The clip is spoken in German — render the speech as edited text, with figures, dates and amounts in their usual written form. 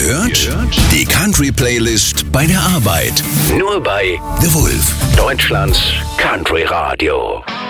gehört? Die Country-Playlist bei der Arbeit. Nur bei The Wolf. Deutschlands Country Radio.